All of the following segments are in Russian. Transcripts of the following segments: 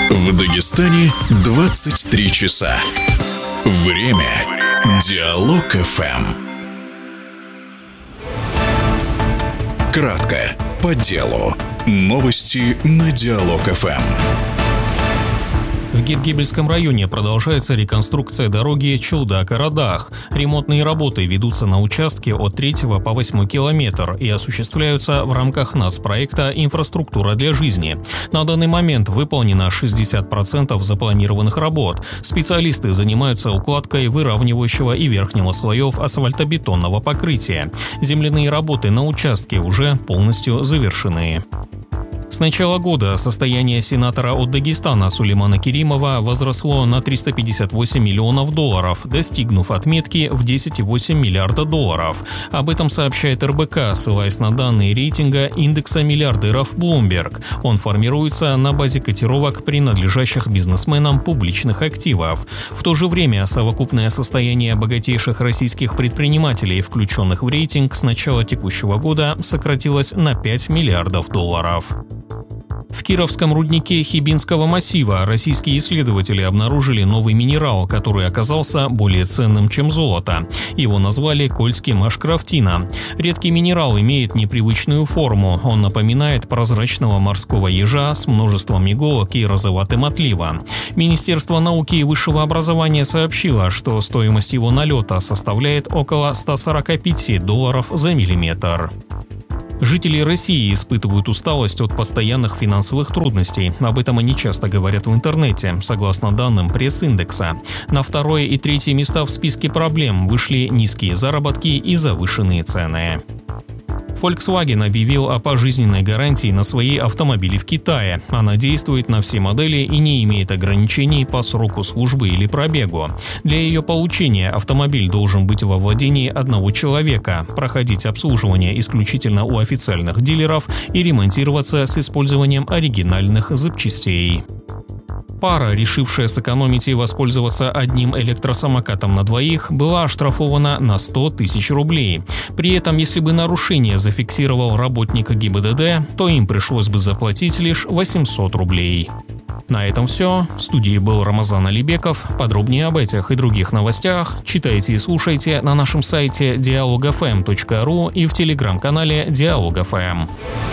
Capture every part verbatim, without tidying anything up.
В Дагестане двадцать три часа. Время Диалог эф эм. Кратко, по делу. Новости на Диалог эф эм. В Гиргибельском районе продолжается реконструкция дороги Чулдак-Арадах. Ремонтные работы ведутся на участке от третьего по восьмой километр и осуществляются в рамках нацпроекта «Инфраструктура для жизни». На данный момент выполнено шестьдесят процентов запланированных работ. Специалисты занимаются укладкой выравнивающего и верхнего слоев асфальтобетонного покрытия. Земляные работы на участке уже полностью завершены. С начала года состояние сенатора от Дагестана Сулеймана Керимова возросло на триста пятьдесят восемь миллионов долларов, достигнув отметки в десять целых восемь десятых миллиарда долларов. Об этом сообщает эр бэ ка, ссылаясь на данные рейтинга индекса миллиардеров Bloomberg. Он формируется на базе котировок принадлежащих бизнесменам публичных активов. В то же время совокупное состояние богатейших российских предпринимателей, включенных в рейтинг, с начала текущего года сократилось на пять миллиардов долларов. В Кировском руднике Хибинского массива российские исследователи обнаружили новый минерал, который оказался более ценным, чем золото. Его назвали кольским ашкрафтина. Редкий минерал имеет непривычную форму. Он напоминает прозрачного морского ежа с множеством иголок и розоватым отливом. Министерство науки и высшего образования сообщило, что стоимость его налета составляет около ста сорока пяти долларов за миллиметр. Жители России испытывают усталость от постоянных финансовых трудностей. Об этом они часто говорят в интернете, согласно данным пресс-индекса. На второе и третье места в списке проблем вышли низкие заработки и завышенные цены. Volkswagen объявил о пожизненной гарантии на свои автомобили в Китае. Она действует на все модели и не имеет ограничений по сроку службы или пробегу. Для ее получения автомобиль должен быть во владении одного человека, проходить обслуживание исключительно у официальных дилеров и ремонтироваться с использованием оригинальных запчастей. Пара, решившая сэкономить и воспользоваться одним электросамокатом на двоих, была оштрафована на сто тысяч рублей. При этом, если бы нарушение зафиксировал работник гэ и бэ дэ дэ, то им пришлось бы заплатить лишь восемьсот рублей. На этом все. В студии был Рамазан Алибеков. Подробнее об этих и других новостях читайте и слушайте на нашем сайте диалог эф эм точка ру и в телеграм-канале Диалог эф эм.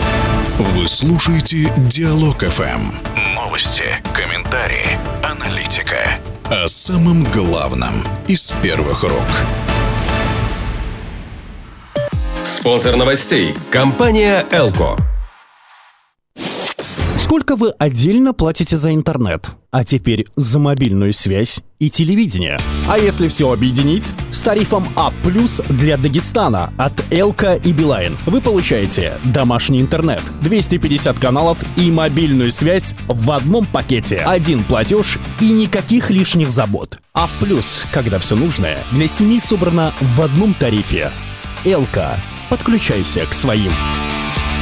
Вы слушаете Диалог эф эм. Новости, комментарии, аналитика. О самом главном из первых рук. Спонсор новостей – компания «Элко». Сколько вы отдельно платите за интернет? А теперь за мобильную связь и телевидение. А если все объединить? С тарифом А плюс для Дагестана от Элко и Билайн вы получаете домашний интернет, двести пятьдесят каналов и мобильную связь в одном пакете. Один платеж и никаких лишних забот. А плюс, когда все нужное для семьи собрано в одном тарифе. Элко. Подключайся к своим.